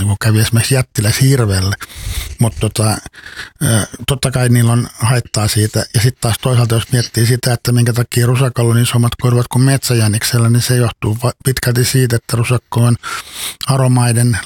niin kuin kävi esimerkiksi jättiläishirvelle. Mutta totta kai niillä on haittaa siitä. Ja sitten taas toisaalta, jos miettii sitä, että minkä takia rusakalla on isommat korvat kuin metsäjäniksellä, niin se johtuu pitkälti siitä, että rusakko on aromaiden